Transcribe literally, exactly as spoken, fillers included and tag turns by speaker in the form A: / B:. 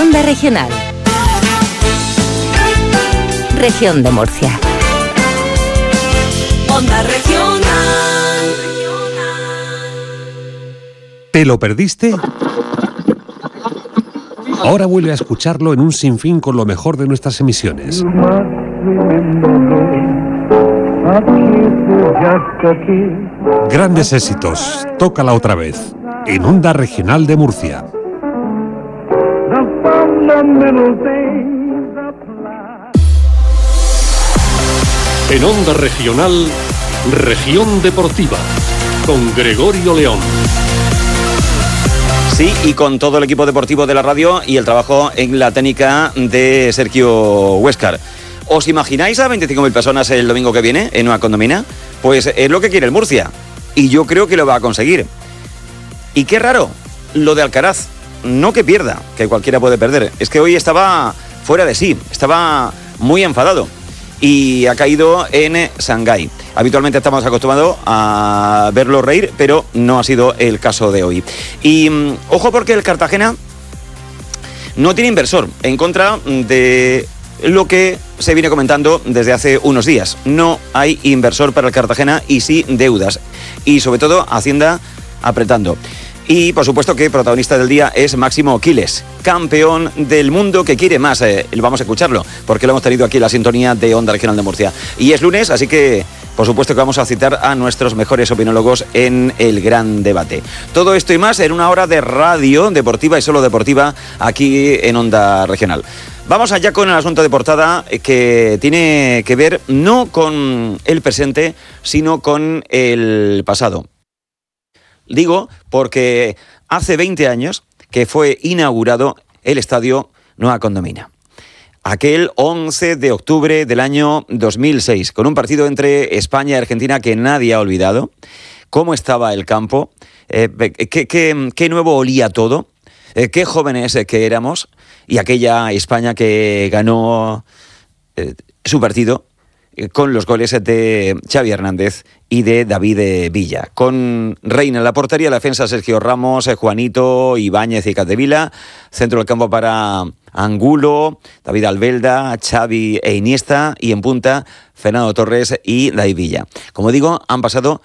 A: Onda Regional. Región de Murcia.
B: Onda Regional.
C: ¿Te lo perdiste? Ahora vuelve a escucharlo en un sinfín con lo mejor de nuestras emisiones. Grandes éxitos, tócala otra vez, en Onda Regional de Murcia.
D: En Onda Regional, Región Deportiva, con Gregorio León.
E: Sí, y con todo el equipo deportivo de la radio y el trabajo en la técnica de Sergio Huéscar. ¿Os imagináis a veinticinco mil personas el domingo que viene en una condomina? Pues es lo que quiere el Murcia, y yo creo que lo va a conseguir. Y qué raro, lo de Alcaraz, no que pierda, que cualquiera puede perder, es que hoy estaba fuera de sí, estaba muy enfadado y ha caído en Shanghái. Habitualmente estamos acostumbrados a verlo reír, pero no ha sido el caso de hoy. Y um, ojo, porque el Cartagena no tiene inversor, en contra de lo que se viene comentando desde hace unos días. No hay inversor para el Cartagena y sí deudas. Y sobre todo Hacienda apretando. Y por supuesto que protagonista del día es Máximo Quiles, campeón del mundo que quiere más. Eh, vamos a escucharlo, porque lo hemos tenido aquí en la sintonía de Onda Regional de Murcia. Y es lunes, así que por supuesto que vamos a citar a nuestros mejores opinólogos en el gran debate. Todo esto y más en una hora de radio deportiva y solo deportiva aquí en Onda Regional. Vamos allá con el asunto de portada, que tiene que ver no con el presente, sino con el pasado. Digo porque hace veinte años que fue inaugurado el estadio Nueva Condomina. Aquel once de octubre del año dos mil seis, con un partido entre España y Argentina que nadie ha olvidado. ¿Cómo estaba el campo? Eh, ¿qué, qué, ¿Qué nuevo olía todo? Eh, ¿Qué jóvenes que éramos? Y aquella España que ganó eh, su partido con los goles de Xavi Hernández y de David Villa. Con Reina en la portería, la defensa Sergio Ramos, Juanito, Ibáñez y Capdevila. Centro del campo para Angulo, David Albelda, Xavi e Iniesta. Y en punta, Fernando Torres y David Villa. Como digo, han pasado